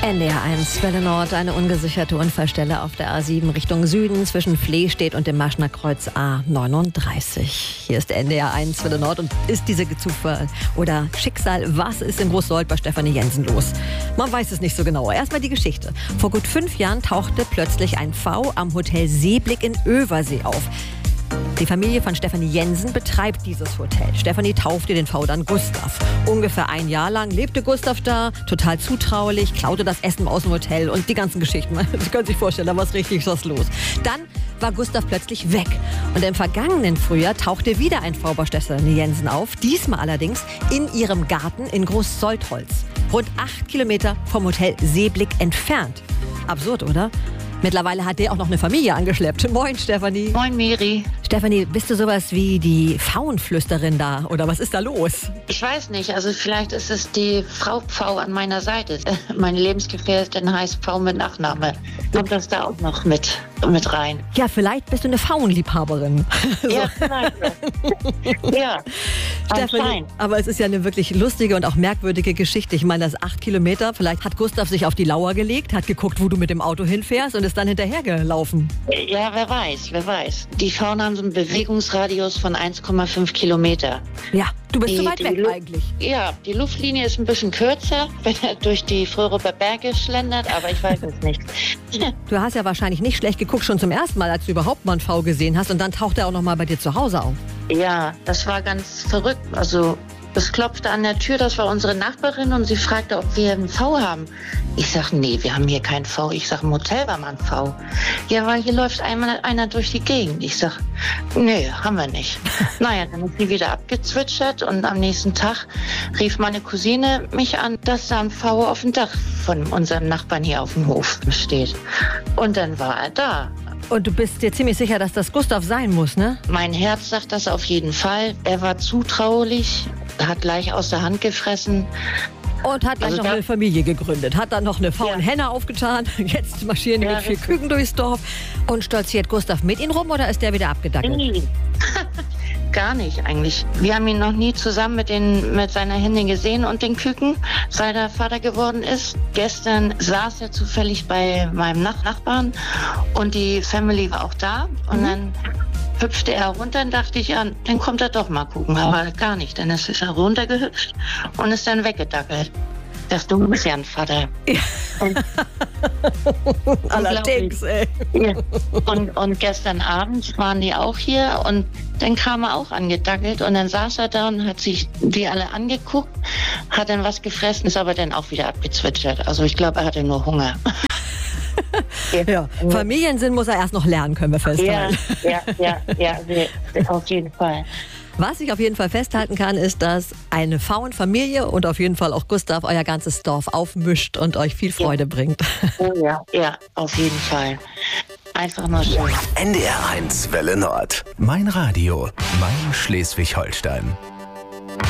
NDR1 Welle Nord, eine ungesicherte Unfallstelle auf der A7 Richtung Süden zwischen Flehstedt und dem Maschner Kreuz A39. Hier ist NDR1 Welle Nord und ist dieser Zufall oder Schicksal, was ist in Großsold bei Stefanie Jensen los? Man weiß es nicht so genau. Erstmal die Geschichte. Vor gut 5 Jahren tauchte plötzlich ein V am Hotel Seeblick in Översee auf. Die Familie von Stefanie Jensen betreibt dieses Hotel. Stefanie taufte den V dann Gustav. Ungefähr 1 Jahr lang lebte Gustav da, total zutraulich, klaute das Essen aus dem Hotel und die ganzen Geschichten. Sie können sich vorstellen, da war richtig was los. Dann war Gustav plötzlich weg. Und im vergangenen Frühjahr tauchte wieder ein V bei Stefanie Jensen auf. Diesmal allerdings in ihrem Garten in Großsoldholz. Rund 8 Kilometer vom Hotel Seeblick entfernt. Absurd, oder? Mittlerweile hat der auch noch eine Familie angeschleppt. Moin, Stefanie. Moin, Miri. Stefanie, bist du sowas wie die Pfauenflüsterin da? Oder was ist da los? Ich weiß nicht, also vielleicht ist es die Frau Pfau an meiner Seite. Meine Lebensgefährtin heißt Pfau mit Nachname. Kommt das da auch noch mit rein? Ja, vielleicht bist du eine Pfauenliebhaberin. Ja, vielleicht. Ja, Stefanie, aber es ist ja eine wirklich lustige und auch merkwürdige Geschichte. Ich meine, das 8 Kilometer, vielleicht hat Gustav sich auf die Lauer gelegt, hat geguckt, wo du mit dem Auto hinfährst und ist dann hinterhergelaufen. Ja, wer weiß. Die Pfauen haben so einen Bewegungsradius von 1,5 Kilometer. Ja, du bist zu weit weg eigentlich. Ja, die Luftlinie ist ein bisschen kürzer, wenn er durch die Fröhruper Berge schlendert, aber ich weiß es nicht. Du hast ja wahrscheinlich nicht schlecht geguckt, schon zum ersten Mal, als du überhaupt mal einen V gesehen hast und dann taucht er auch noch mal bei dir zu Hause auf. Ja, das war ganz verrückt. Also es klopfte an der Tür, das war unsere Nachbarin und sie fragte, ob wir einen V haben. Ich sag, nee, wir haben hier keinen V. Ich sag, im Hotel war mal ein V. Ja, weil hier läuft einmal einer durch die Gegend. Ich sag, nee, haben wir nicht. Naja, dann ist sie wieder abgezwitschert und am nächsten Tag rief meine Cousine mich an, dass da ein V auf dem Dach von unserem Nachbarn hier auf dem Hof steht. Und dann war er da. Und du bist dir ziemlich sicher, dass das Gustav sein muss, ne? Mein Herz sagt das auf jeden Fall. Er war zutraulich, hat gleich aus der Hand gefressen. Und hat gleich noch eine Familie gegründet. Hat dann noch eine Pfauenhenne aufgetan. Jetzt marschieren die mit 4 Küken durchs Dorf. Und stolziert Gustav mit ihnen rum oder ist der wieder abgedackelt? Nee. Gar nicht eigentlich. Wir haben ihn noch nie zusammen mit seiner Henne gesehen und den Küken, seit er Vater geworden ist. Gestern saß er zufällig bei meinem Nachbarn und die Family war auch da. Und dann hüpfte er runter und dachte ich, ja, dann kommt er doch mal gucken. Aber gar nicht, denn es ist er runtergehüpft und ist dann weggedackelt. Das du bist ja ein Vater. Ja. Allerdings, ey. Ja. Und gestern Abend waren die auch hier und dann kam er auch angedackelt und dann saß er da und hat sich die alle angeguckt, hat dann was gefressen, ist aber dann auch wieder abgezwitschert. Also ich glaube, er hatte nur Hunger. Ja, Familiensinn muss er erst noch lernen, können wir festhalten. Ja, auf jeden Fall. Was ich auf jeden Fall festhalten kann, ist, dass eine Pfauenfamilie und auf jeden Fall auch Gustav euer ganzes Dorf aufmischt und euch viel Freude bringt. Oh ja, auf jeden Fall. Einfach nur schön. NDR1 Welle Nord. Mein Radio, mein Schleswig-Holstein.